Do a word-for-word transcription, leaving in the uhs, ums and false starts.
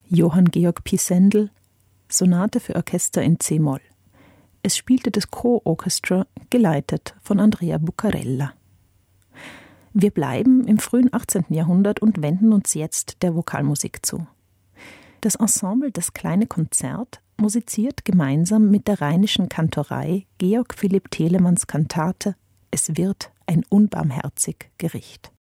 Johann Georg Pisendel, Sonate für Orchester in C-Moll. Es spielte das Co-Orchestra, geleitet von Andrea Bucarella. Wir bleiben im frühen achtzehnten Jahrhundert und wenden uns jetzt der Vokalmusik zu. Das Ensemble Das kleine Konzert musiziert gemeinsam mit der Rheinischen Kantorei Georg Philipp Telemanns Kantate »Es wird ein unbarmherzig Gericht«.